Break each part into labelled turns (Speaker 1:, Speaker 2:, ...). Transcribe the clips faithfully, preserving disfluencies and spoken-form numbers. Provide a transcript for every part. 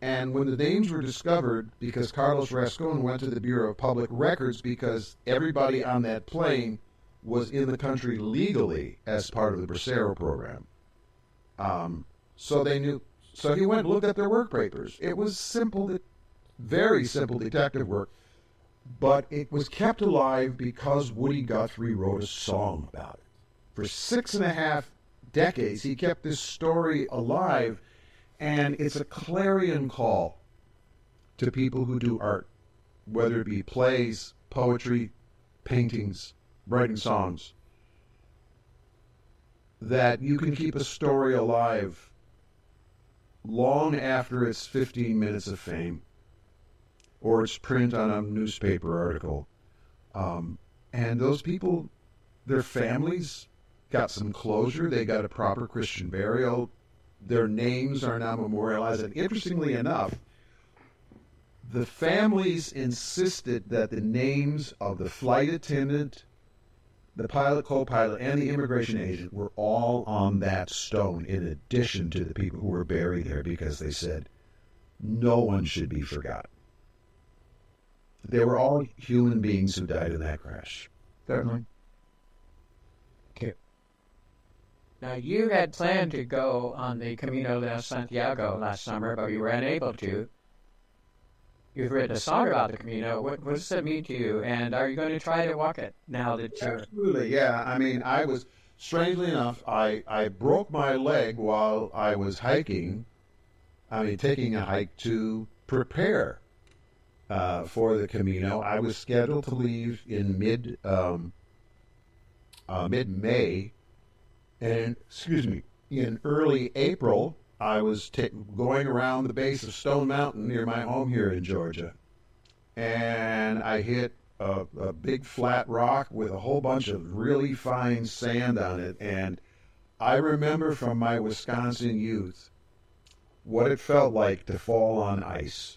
Speaker 1: And when the names were discovered, because Carlos Rascon went to the Bureau of Public Records because everybody on that plane was in the country legally as part of the Bracero program. Um, so they knew. So he went and looked at their work papers. It was simple, very simple detective work, but it was kept alive because Woody Guthrie wrote a song about it. For six and a half decades, he kept this story alive. And it's a clarion call to people who do art, whether it be plays, poetry, paintings, writing songs, that you can keep a story alive long after its fifteen minutes of fame or its print on a newspaper article. Um, and those people, their families got some closure. They got a proper Christian burial. Their names are now memorialized. And interestingly enough, the families insisted that the names of the flight attendant, the pilot, co-pilot, and the immigration agent were all on that stone in addition to the people who were buried there, because they said no one should be forgotten. They were all human beings who died in that crash.
Speaker 2: Certainly. Okay. Now, you had planned to go on the Camino de Santiago last summer, but you were unable to. You've written a song about the Camino. What, what does it mean to you? And are you going to try to walk it now that you're...
Speaker 1: Absolutely, yeah. I mean, I was, strangely enough, I, I broke my leg while I was hiking. I mean, taking a hike to prepare uh, for the Camino. I was scheduled to leave in mid, um, uh, mid-May. And, excuse me, in early April, I was t- going around the base of Stone Mountain near my home here in Georgia. And I hit a, a big flat rock with a whole bunch of really fine sand on it. And I remember from my Wisconsin youth what it felt like to fall on ice.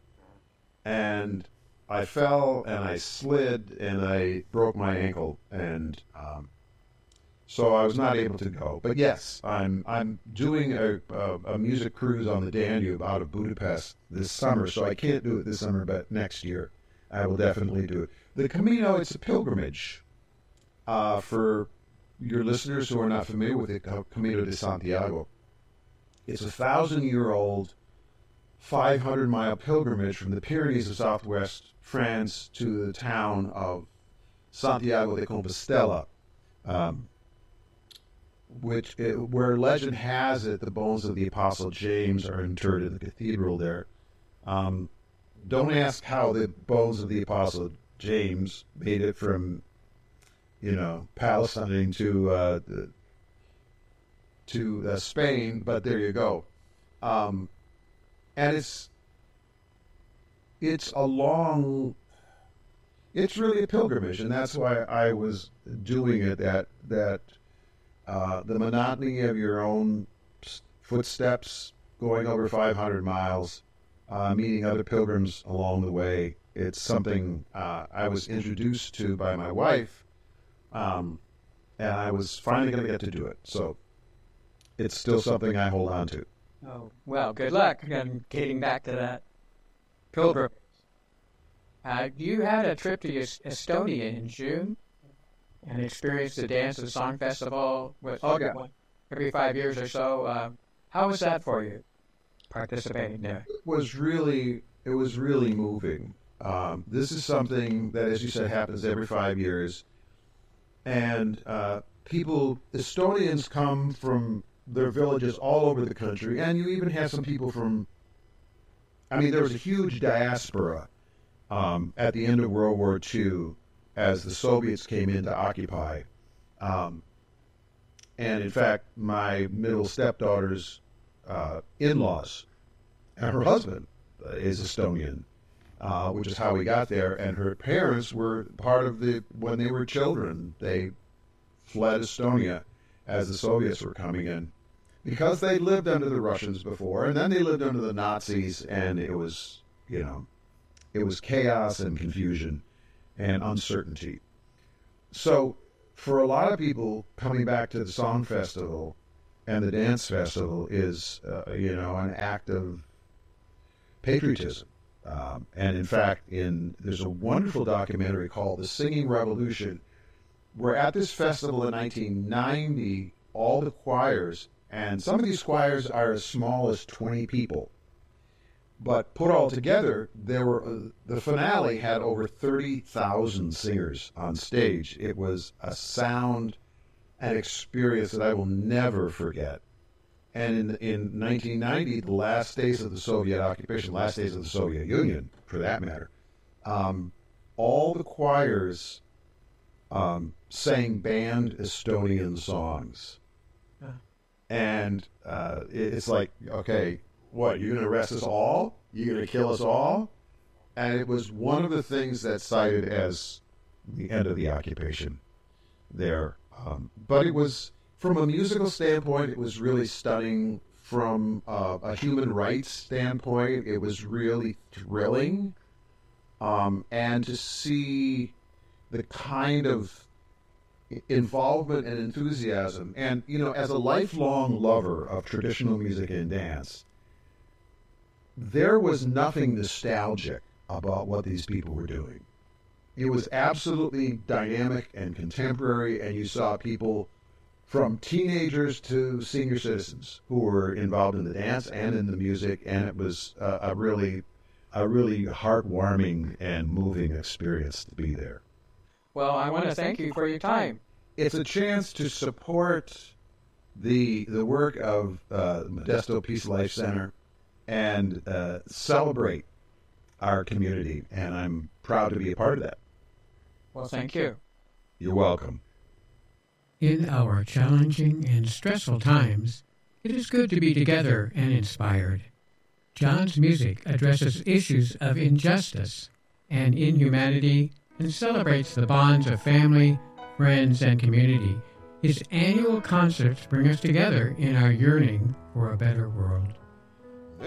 Speaker 1: And I fell and I slid and I broke my ankle. And... Um, So I was not able to go, but yes, I'm I'm doing a, a a music cruise on the Danube out of Budapest this summer. So I can't do it this summer, but next year I will definitely do it. The Camino, it's a pilgrimage. Uh, for your listeners who are not familiar with the Camino de Santiago, it's a thousand-year-old, five hundred mile pilgrimage from the Pyrenees of Southwest France to the town of Santiago de Compostela. Um, which it, where legend has it the bones of the Apostle James are interred in the cathedral there. Um, don't ask how the bones of the Apostle James made it from, you know, Palestine to uh, to uh, Spain, but there you go. Um, and it's it's a long, it's really a pilgrimage, and that's why I was doing it that that. Uh, the monotony of your own footsteps going over five hundred miles, uh, meeting other pilgrims along the way. It's something uh, I was introduced to by my wife, um, and I was finally going to get to do it. So it's still something I hold on to.
Speaker 2: Oh, well, good luck in getting back to that pilgrimage. Uh, you had a trip to Estonia in June and experienced the Dance and Song Festival with
Speaker 1: oh, yeah.
Speaker 2: every five years or so. Uh, how was that for you, participating there?
Speaker 1: It was really, it was really moving. Um, this is something that, as you said, happens every five years. And uh, people, Estonians come from their villages all over the country, and you even have some people from, I mean, there was a huge diaspora um, at the end of World War Two as the Soviets came in to occupy. Um, and in fact, my middle stepdaughter's uh, in-laws and her husband uh, is Estonian, uh, which is how we got there. And her parents were part of the, when they were children, they fled Estonia as the Soviets were coming in because they lived under the Russians before, and then they lived under the Nazis, and it was, you know, it was chaos and confusion and uncertainty. So for a lot of people, coming back to the Song Festival and the Dance Festival is, uh, you know, an act of patriotism. Um, and in fact, in there's a wonderful documentary called The Singing Revolution, where at this festival in nineteen ninety, all the choirs, and some of these choirs are as small as twenty people, but put all together, there were uh, the finale had over thirty thousand singers on stage. It was a sound and experience that I will never forget. And in, in nineteen ninety, the last days of the Soviet occupation, last days of the Soviet Union, for that matter, um, all the choirs um, sang banned Estonian songs. Yeah. And uh, it, it's like, okay, what, you're going to arrest us all? You're going to kill us all? And it was one of the things that's cited as the end of the occupation there. Um, but it was, from a musical standpoint, it was really stunning. From uh, a human rights standpoint, it was really thrilling. Um, and to see the kind of involvement and enthusiasm. And, you know, as a lifelong lover of traditional music and dance, there was nothing nostalgic about what these people were doing. It was absolutely dynamic and contemporary, and you saw people from teenagers to senior citizens who were involved in the dance and in the music, and it was uh, a really, a really heartwarming and moving experience to be there.
Speaker 2: Well, I want to thank you for your time.
Speaker 1: It's a chance to support the the work of uh, Modesto Peace Life Center and uh, celebrate our community, and I'm proud to be a part of that.
Speaker 2: Well, thank you.
Speaker 1: You're welcome.
Speaker 2: In our challenging and stressful times, it is good to be together and inspired. John's music addresses issues of injustice and inhumanity and celebrates the bonds of family, friends, and community. His annual concerts bring us together in our yearning for a better world.